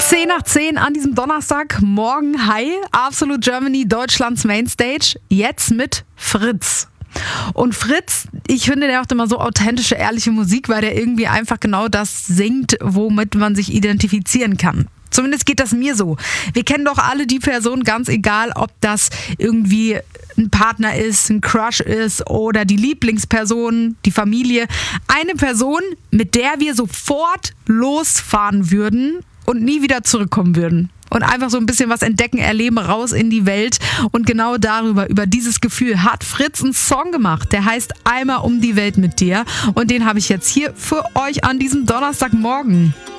10 nach 10 an diesem Donnerstagmorgen. Hi, Absolute Germany, Deutschlands Mainstage. Jetzt mit Fritz. Und Fritz, ich finde, der macht immer so authentische, ehrliche Musik, weil der irgendwie einfach genau das singt, womit man sich identifizieren kann. Zumindest geht das mir so. Wir kennen doch alle die Person, ganz egal, ob das irgendwie ein Partner ist, ein Crush ist oder die Lieblingsperson, die Familie. Eine Person, mit der wir sofort losfahren würden und nie wieder zurückkommen würden. Und einfach so ein bisschen was entdecken, erleben, raus in die Welt. Und genau darüber, über dieses Gefühl, hat Fritz einen Song gemacht. Der heißt Einmal um die Welt mit dir. Und den habe ich jetzt hier für euch an diesem Donnerstagmorgen.